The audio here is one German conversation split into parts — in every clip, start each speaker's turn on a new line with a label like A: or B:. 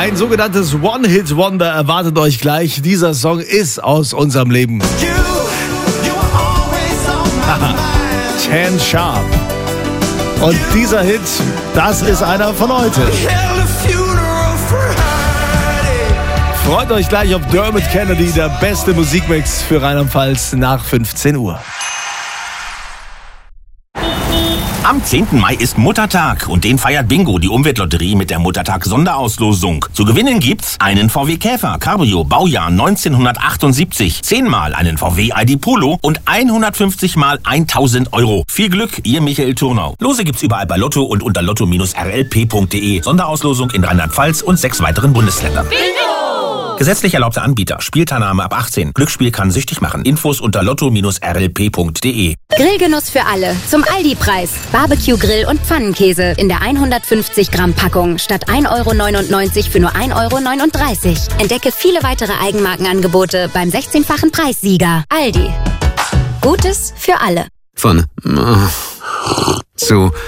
A: Ein sogenanntes One-Hit-Wonder erwartet euch gleich. Dieser Song ist aus unserem Leben. Ten Sharp. Und dieser Hit, das ist einer von heute. Freut euch gleich auf Dermot Kennedy, der beste Musikmix für Rheinland-Pfalz nach 15 Uhr.
B: Am 10. Mai ist Muttertag und den feiert Bingo, die Umweltlotterie, mit der Muttertag-Sonderauslosung. Zu gewinnen gibt's einen VW Käfer, Cabrio, Baujahr 1978, 10-mal einen VW ID Polo und 150 mal 1.000 Euro. Viel Glück, ihr Michael Turnau. Lose gibt's überall bei Lotto und unter lotto-rlp.de. Sonderauslosung in Rheinland-Pfalz und 6 weiteren Bundesländern. Bingo! Gesetzlich erlaubter Anbieter. Spielteilnahme ab 18. Glücksspiel kann süchtig machen. Infos unter lotto-rlp.de.
C: Grillgenuss für alle. Zum Aldi-Preis. Barbecue-Grill und Pfannenkäse in der 150 Gramm Packung statt 1,99 € für nur 1,39 €. Entdecke viele weitere Eigenmarkenangebote beim 16-fachen Preissieger. Aldi. Gutes für alle.
D: Von zu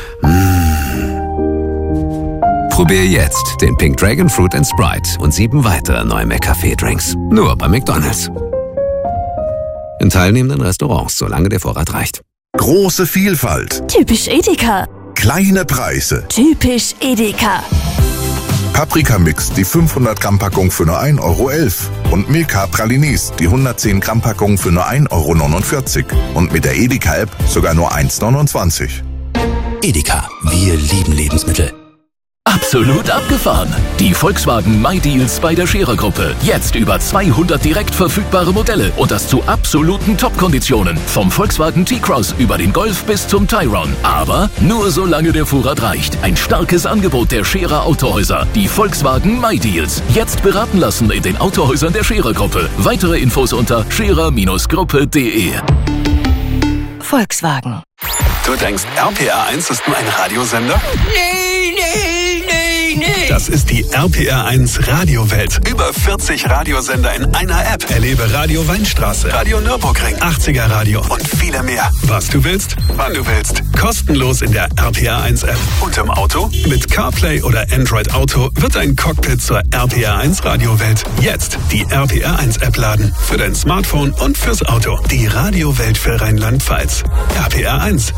D: Probier jetzt den Pink Dragon Fruit & Sprite und 7 weitere neue McCafé-Drinks. Nur bei McDonald's. In teilnehmenden Restaurants, solange der Vorrat reicht.
E: Große Vielfalt.
F: Typisch Edeka.
E: Kleine Preise.
F: Typisch Edeka.
E: Paprika-Mix, die 500 Gramm Packung für nur 1,11 € und Milka Pralinis, die 110 Gramm Packung für nur 1,49 € und mit der Edeka-App sogar nur 1,29 €.
G: Edeka, wir lieben Lebensmittel. Absolut abgefahren. Die Volkswagen MyDeals bei der Scherer-Gruppe. Jetzt über 200 direkt verfügbare Modelle und das zu absoluten Top-Konditionen. Vom Volkswagen T-Cross über den Golf bis zum Tyrone. Aber nur solange der Vorrat reicht. Ein starkes Angebot der Scherer Autohäuser. Die Volkswagen MyDeals. Jetzt beraten lassen in den Autohäusern der Scherer-Gruppe. Weitere Infos unter scherer-gruppe.de.
F: Volkswagen.
H: Du denkst, RPR1 ist nur ein Radiosender? Nee. Das ist die RPR1 Radiowelt. Über 40 Radiosender in einer App. Erlebe Radio Weinstraße, Radio Nürburgring, 80er Radio und viele mehr. Was du willst, wann du willst. Kostenlos in der RPR1 App. Und im Auto? Mit CarPlay oder Android Auto wird dein Cockpit zur RPR1 Radiowelt. Jetzt die RPR1 App laden. Für dein Smartphone und fürs Auto. Die Radiowelt für Rheinland-Pfalz. RPR1.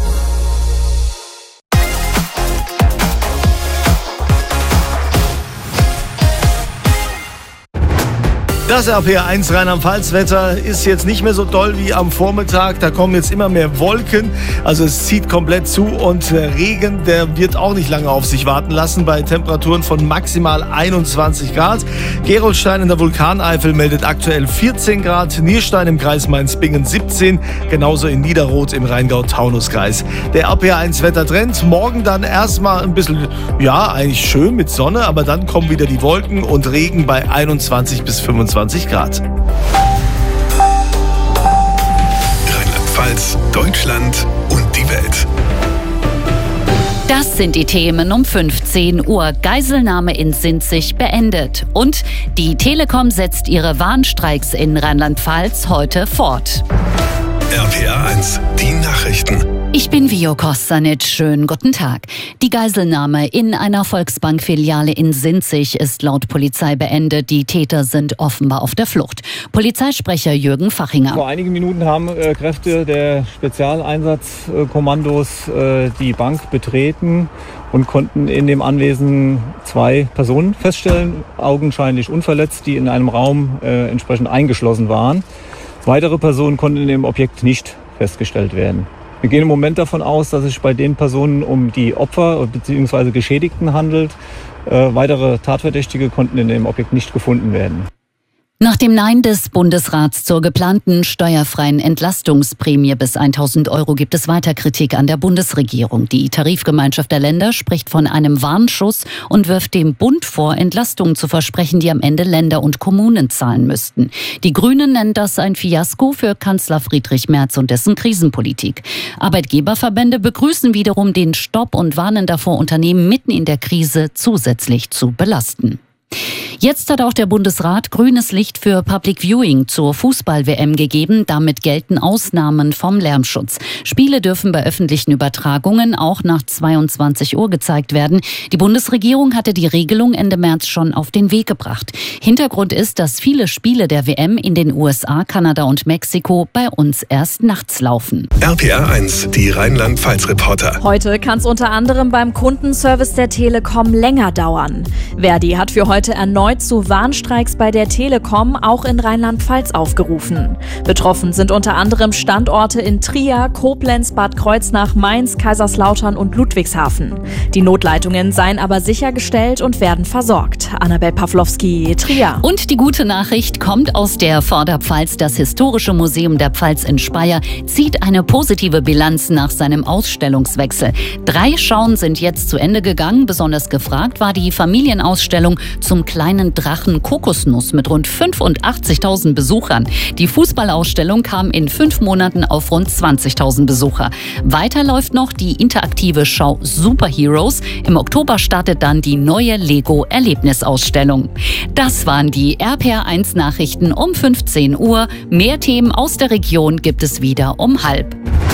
A: Das RPR1 Rheinland-Pfalz-Wetter ist jetzt nicht mehr so doll wie am Vormittag. Da kommen jetzt immer mehr Wolken. Also es zieht komplett zu und Regen, der wird auch nicht lange auf sich warten lassen bei Temperaturen von maximal 21 Grad. Gerolstein in der Vulkaneifel meldet aktuell 14 Grad. Nierstein im Kreis Mainz-Bingen 17. Genauso in Niederroth im Rheingau-Taunus-Kreis. Der RPR1-Wettertrend. Morgen dann erstmal ein bisschen, ja, eigentlich schön mit Sonne. Aber dann kommen wieder die Wolken und Regen bei 21 bis 25 Grad.
H: Rheinland-Pfalz, Deutschland und die Welt.
I: Das sind die Themen um 15 Uhr. Geiselnahme in Sinzig beendet. Und die Telekom setzt ihre Warnstreiks in Rheinland-Pfalz heute fort.
H: RPR1, die Nachrichten.
I: Ich bin Vio Kostanic. Schönen guten Tag. Die Geiselnahme in einer Volksbank-Filiale in Sinzig ist laut Polizei beendet. Die Täter sind offenbar auf der Flucht. Polizeisprecher Jürgen Fachinger.
J: Vor einigen Minuten haben Kräfte der Spezialeinsatzkommandos die Bank betreten und konnten in dem Anwesen 2 Personen feststellen, augenscheinlich unverletzt, die in einem Raum entsprechend eingeschlossen waren. Weitere Personen konnten in dem Objekt nicht festgestellt werden. Wir gehen im Moment davon aus, dass es sich bei den Personen um die Opfer bzw. Geschädigten handelt. Weitere Tatverdächtige konnten in dem Objekt nicht gefunden werden.
I: Nach dem Nein des Bundesrats zur geplanten steuerfreien Entlastungsprämie bis 1.000 € gibt es weiter Kritik an der Bundesregierung. Die Tarifgemeinschaft der Länder spricht von einem Warnschuss und wirft dem Bund vor, Entlastungen zu versprechen, die am Ende Länder und Kommunen zahlen müssten. Die Grünen nennen das ein Fiasko für Kanzler Friedrich Merz und dessen Krisenpolitik. Arbeitgeberverbände begrüßen wiederum den Stopp und warnen davor, Unternehmen mitten in der Krise zusätzlich zu belasten. Jetzt hat auch der Bundesrat grünes Licht für Public Viewing zur Fußball-WM gegeben. Damit gelten Ausnahmen vom Lärmschutz. Spiele dürfen bei öffentlichen Übertragungen auch nach 22 Uhr gezeigt werden. Die Bundesregierung hatte die Regelung Ende März schon auf den Weg gebracht. Hintergrund ist, dass viele Spiele der WM in den USA, Kanada und Mexiko bei uns erst nachts laufen.
H: RPR 1, die Rheinland-Pfalz-Reporter.
F: Heute kann es unter anderem beim Kundenservice der Telekom länger dauern. Verdi hat für heute erneut zu Warnstreiks bei der Telekom auch in Rheinland-Pfalz aufgerufen. Betroffen sind unter anderem Standorte in Trier, Koblenz, Bad Kreuznach, Mainz, Kaiserslautern und Ludwigshafen. Die Notleitungen seien aber sichergestellt und werden versorgt. Annabel Pawlowski, Trier.
I: Und die gute Nachricht kommt aus der Vorderpfalz. Das Historische Museum der Pfalz in Speyer zieht eine positive Bilanz nach seinem Ausstellungswechsel. 3 Schauen sind jetzt zu Ende gegangen. Besonders gefragt war die Familienausstellung zum kleinen Drachen Kokosnuss mit rund 85.000 Besuchern. Die Fußballausstellung kam in 5 Monaten auf rund 20.000 Besucher. Weiter läuft noch die interaktive Schau Superheroes. Im Oktober startet dann die neue Lego-Erlebnisausstellung. Das waren die RPR 1 Nachrichten um 15 Uhr. Mehr Themen aus der Region gibt es wieder um 12:30.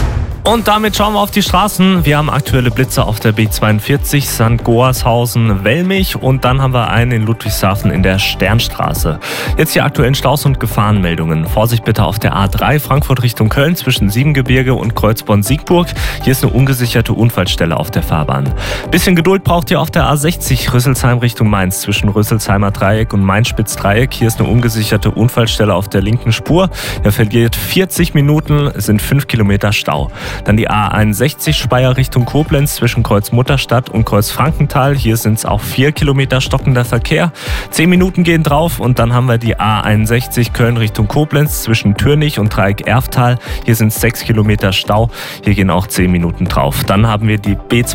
K: Und damit schauen wir auf die Straßen. Wir haben aktuelle Blitze auf der B42, St. Goarshausen, Wellmich und dann haben wir einen in Ludwigshafen in der Sternstraße. Jetzt die aktuellen Staus und Gefahrenmeldungen. Vorsicht bitte auf der A3 Frankfurt Richtung Köln zwischen Siebengebirge und Kreuzborn-Siegburg. Hier ist eine ungesicherte Unfallstelle auf der Fahrbahn. Bisschen Geduld braucht ihr auf der A60 Rüsselsheim Richtung Mainz zwischen Rüsselsheimer Dreieck und Mainz-Spitz-Dreieck. Hier ist eine ungesicherte Unfallstelle auf der linken Spur. Ihr verliert 40 Minuten, es sind 5 Kilometer Stau. Dann die A61 Speyer Richtung Koblenz zwischen Kreuz Mutterstadt und Kreuz Frankenthal. Hier sind es auch 4 Kilometer stockender Verkehr. 10 Minuten gehen drauf und dann haben wir die A61 Köln Richtung Koblenz zwischen Türnich und Dreieck Erftal. Hier sind es 6 Kilometer Stau. Hier gehen auch 10 Minuten drauf. Dann haben wir die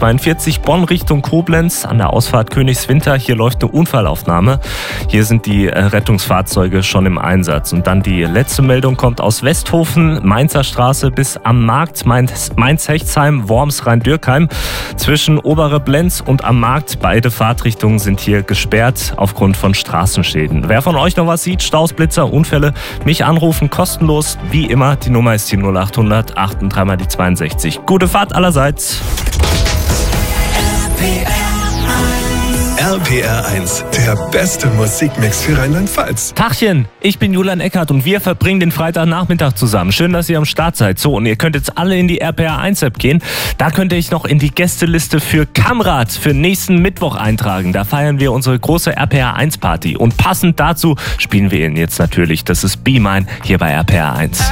K: B42 Bonn Richtung Koblenz an der Ausfahrt Königswinter. Hier läuft eine Unfallaufnahme. Hier sind die Rettungsfahrzeuge schon im Einsatz. Und dann die letzte Meldung kommt aus Westhofen, Mainzer Straße bis am Markt, Mainz-Hechtsheim, Worms, Rhein-Dürkheim. Zwischen Obere Blenz und am Markt, beide Fahrtrichtungen sind hier gesperrt aufgrund von Straßenschäden. Wer von euch noch was sieht, Staus, Blitzer, Unfälle, mich anrufen, kostenlos, wie immer. Die Nummer ist die 0800 83 mal die 62. Gute Fahrt allerseits.
H: RPR 1, der beste Musikmix für Rheinland-Pfalz.
K: Tachchen, ich bin Julian Eckert und wir verbringen den Freitagnachmittag zusammen. Schön, dass ihr am Start seid. So, und ihr könnt jetzt alle in die RPR 1 App gehen. Da könnt ihr euch noch in die Gästeliste für Kamrad für nächsten Mittwoch eintragen. Da feiern wir unsere große RPR 1 Party. Und passend dazu spielen wir Ihnen jetzt natürlich, das ist Be Mine hier bei RPR 1.